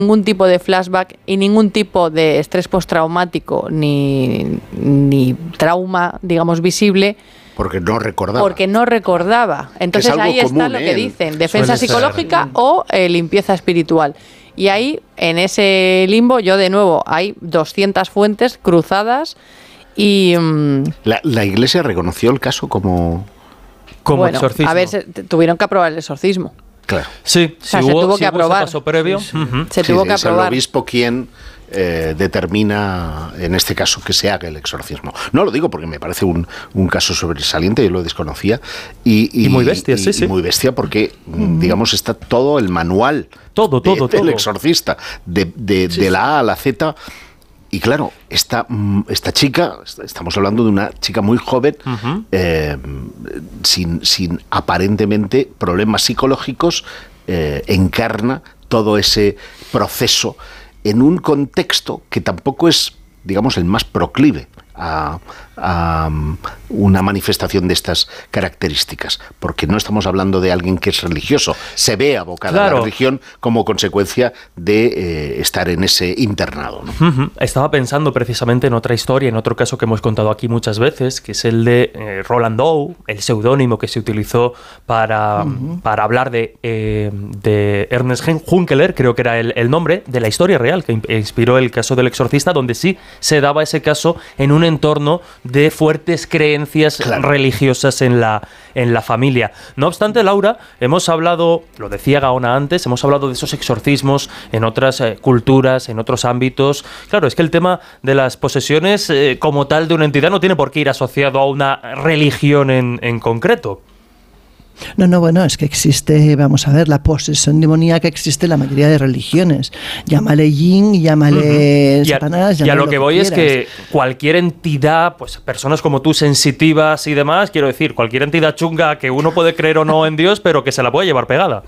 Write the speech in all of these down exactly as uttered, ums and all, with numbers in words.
ningún tipo de flashback y ningún tipo de estrés postraumático ni, ni trauma, digamos, visible. Porque no recordaba. Porque no recordaba. Entonces ahí está común, lo ¿eh? que dicen, defensa Suele psicológica ser. o eh, limpieza espiritual. Y ahí, en ese limbo, yo de nuevo, hay doscientas fuentes cruzadas y... Mmm, La, la Iglesia reconoció el caso como... Como bueno, exorcismo. a ver, se, tuvieron que aprobar el exorcismo. Claro. Sí, O sea, si se hubo, tuvo si que hubo ese aprobar. paso previo. Sí, sí. Ujú. Se Sí, tuvo que es el aprobar. obispo quien eh, determina, en este caso, que se haga el exorcismo. No lo digo porque me parece un, un caso sobresaliente, yo lo desconocía. Y, y, Y muy bestia, y, sí, sí. Y muy bestia porque, mm. digamos, está todo el manual Todo, de- todo, del todo. exorcista, de, de, Sí, de sí. la A a la Z. Y claro, esta, mm, esta chica, estamos hablando de una chica muy joven, Ujú. eh, sin, sin aparentemente problemas psicológicos, eh, encarna todo ese proceso en un contexto que tampoco es, digamos, el más proclive a, a um, una manifestación de estas características, porque no estamos hablando de alguien que es religioso, se ve abocada a Claro. la religión como consecuencia de eh, estar en ese internado, ¿no? Ujú. Estaba pensando precisamente en otra historia, en otro caso que hemos contado aquí muchas veces, que es el de eh, Roland Doe, el seudónimo que se utilizó para, uh-huh. para hablar de, eh, de Ernest Hunkeler, creo que era el, el nombre, de la historia real que inspiró el caso del exorcista, donde sí se daba ese caso en un entorno de fuertes creencias claro. religiosas en la, en la familia. No obstante, Laura, hemos hablado, lo decía Gaona antes, hemos hablado de esos exorcismos en otras eh, culturas, en otros ámbitos. Claro, es que el tema de las posesiones eh, como tal de una entidad no tiene por qué ir asociado a una religión en, en concreto. No, no, bueno, es que existe, vamos a ver, la posesión demoníaca existe en la mayoría de religiones. Llámale yin, llámale uh-huh. Satanás, llámale. Y a lo, lo que voy quieras. Es que cualquier entidad, pues personas como tú, sensitivas y demás, quiero decir, cualquier entidad chunga que uno puede creer o no en Dios, pero que se la puede llevar pegada.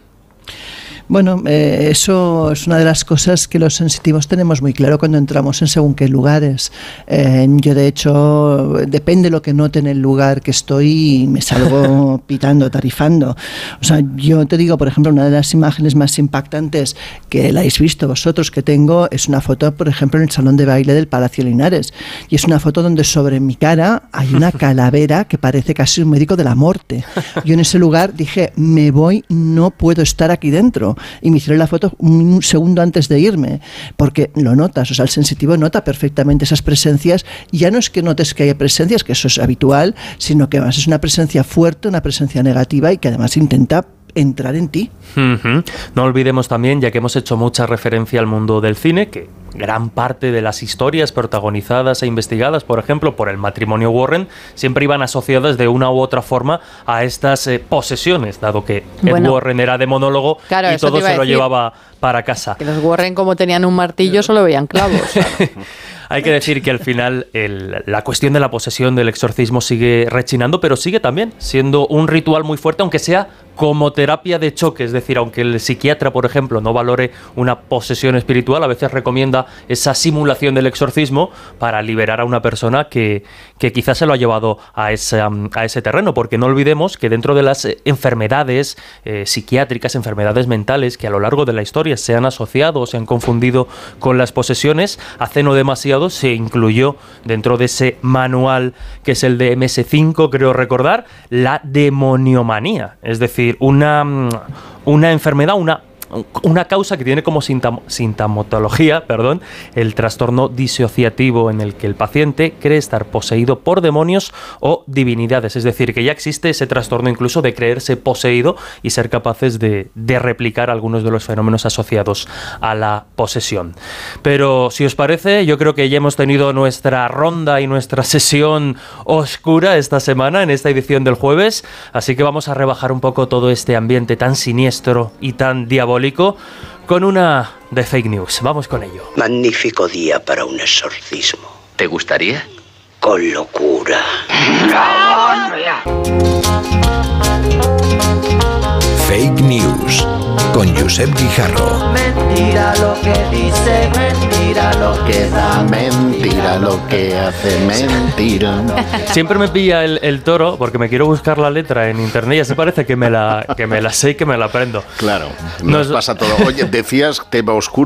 Bueno, eh, eso es una de las cosas que los sensitivos tenemos muy claro cuando entramos en según qué lugares. Eh, yo, de hecho, depende de lo que note en el lugar que estoy, me salgo pitando, tarifando. O sea, yo te digo, por ejemplo, una de las imágenes más impactantes que la habéis visto vosotros que tengo es una foto, por ejemplo, en el salón de baile del Palacio Linares. Y es una foto donde sobre mi cara hay una calavera que parece casi un médico de la muerte. Yo en ese lugar dije, me voy, no puedo estar aquí dentro. Y me hicieron la foto un segundo antes de irme, porque lo notas, o sea, el sensitivo nota perfectamente esas presencias, y ya no es que notes que haya presencias, que eso es habitual, sino que además es una presencia fuerte, una presencia negativa y que además intenta entrar en ti. Uh-huh. No olvidemos también, ya que hemos hecho mucha referencia al mundo del cine, que gran parte de las historias protagonizadas e investigadas, por ejemplo, por el matrimonio Warren, siempre iban asociadas de una u otra forma a estas eh, posesiones, dado que Ed bueno, Warren era demonólogo claro, y todo se lo llevaba para casa. Que los Warren, como tenían un martillo, solo veían clavos. Claro. Hay que decir que al final el, la cuestión de la posesión del exorcismo sigue rechinando, pero sigue también siendo un ritual muy fuerte, aunque sea como terapia de choque. Es decir, aunque el psiquiatra, por ejemplo, no valore una posesión espiritual, a veces recomienda esa simulación del exorcismo para liberar a una persona que, que quizás se lo ha llevado a ese, a ese terreno, porque no olvidemos que dentro de las enfermedades eh, psiquiátricas, enfermedades mentales que a lo largo de la historia se han asociado o se han confundido con las posesiones, hace no demasiado se incluyó dentro de ese manual que es el de eme ese cinco, creo recordar, la demoniomanía, es decir, una, una enfermedad, una una causa que tiene como sintom- sintomatología, perdón, el trastorno disociativo en el que el paciente cree estar poseído por demonios o divinidades. Es decir, que ya existe ese trastorno incluso de creerse poseído y ser capaces de, de replicar algunos de los fenómenos asociados a la posesión. Pero si os parece, yo creo que ya hemos tenido nuestra ronda y nuestra sesión oscura esta semana en esta edición del jueves, así que vamos a rebajar un poco todo este ambiente tan siniestro y tan diabólico con una de fake news. Vamos con ello. Magnífico día para un exorcismo. ¿Te gustaría? Con locura. Fake news con Josep Guijarro. Mentira lo que dice, mentira lo que da, mentira lo que hace, mentira. Siempre me pilla el, el toro porque me quiero buscar la letra en internet y así parece que me la, que me la sé y que me la aprendo. Claro, nos, nos pasa todo. Oye, decías tema oscuro.